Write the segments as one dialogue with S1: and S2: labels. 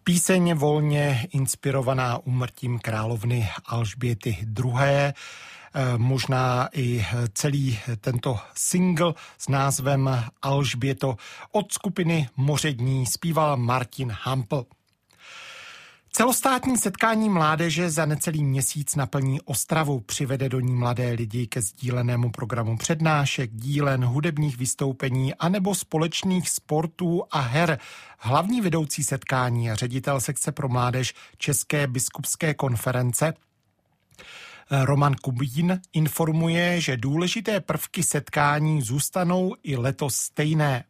S1: Píseň volně inspirovaná úmrtím královny Alžběty II. Možná i celý tento single s názvem Alžběto od skupiny Mořední zpíval Martin Hampl. Celostátní setkání mládeže za necelý měsíc naplní Ostravu, přivede do ní mladé lidi ke sdílenému programu přednášek, dílen, hudebních vystoupení anebo společných sportů a her. Hlavní vedoucí setkání a ředitel sekce pro mládež České biskupské konference Roman Kubín informuje, že důležité prvky setkání zůstanou i letos stejné.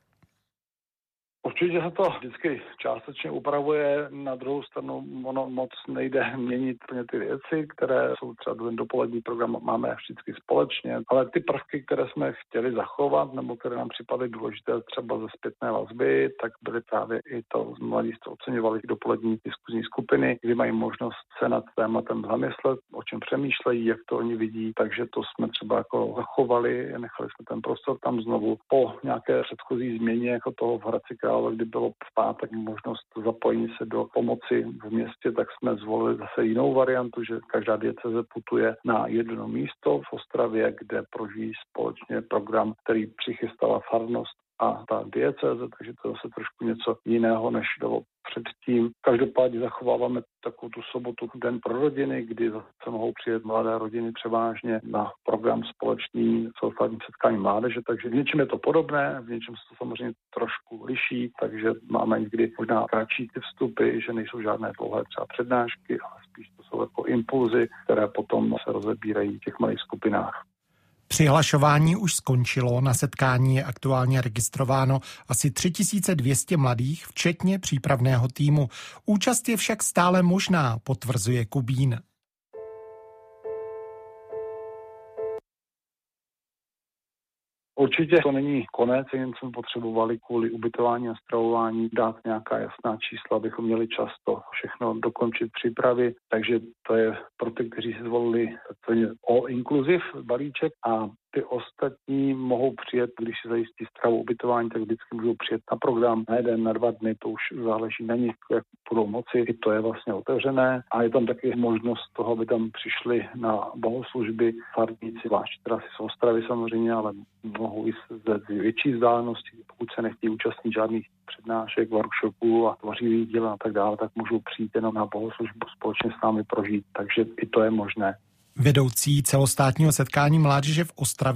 S2: Určitě se to vždycky částečně upravuje, na druhou stranu ono moc nejde měnit ty věci, které jsou třeba ten dopolední program máme vždycky společně, ale ty prvky, které jsme chtěli zachovat nebo které nám připadaly důležité třeba ze zpětné vazby, tak byly právě i to mladí oceňovali dopolední diskuzní skupiny, kdy mají možnost se nad tématem zamyslet, o čem přemýšlejí, jak to oni vidí, takže to jsme třeba jako zachovali, nechali jsme ten prostor tam znovu po nějaké předchozí změně jako toho v Hradci Králové, kdy bylo v pátek možnost zapojení se do pomoci v městě, tak jsme zvolili zase jinou variantu, že každá diecéze putuje na jedno místo v Ostravě, kde prožijí společně program, který přichystala farnost a ta diecéze, takže to je zase trošku něco jiného, než bylo předtím. Každopádně zachováváme takovou tu sobotu, den pro rodiny, kdy zase mohou přijet mladé rodiny převážně na program společný celostátní setkání mládeže, takže v něčem je to podobné, v něčem se to samozřejmě trošku liší, takže máme někdy možná kratší ty vstupy, že nejsou žádné dlouhé třeba přednášky, ale spíš to jsou jako impulzy, které potom se rozebírají v těch malých skupinách.
S1: Přihlašování už skončilo, na setkání je aktuálně registrováno asi 3200 mladých, včetně přípravného týmu. Účast je však stále možná, potvrzuje Kubín.
S2: Určitě to není konec, jen jsme potřebovali kvůli ubytování a stravování dát nějaká jasná čísla, abychom měli čas to všechno dokončit přípravy. Takže to je pro ty, kteří si zvolili takzvaný all-inclusive balíček a ty ostatní mohou přijet, když si zajistí stravu, ubytování, tak vždycky můžou přijet na program na 1, na 2 dny, to už záleží na nich, jak budou moci, i to je vlastně otevřené a je tam taky možnost toho, aby tam přišli na bohoslužby farníci, zvlášť teda si z Ostravy samozřejmě, ale mohou i ze větší vzdálenosti, pokud se nechtějí účastnit žádných přednášek, workshopů a tvořivých díl a tak dále, tak můžou přijít jenom na bohoslužbu společně s námi prožít, takže i to je možné.
S1: Vedoucí celostátního setkání mládeže v Ostravě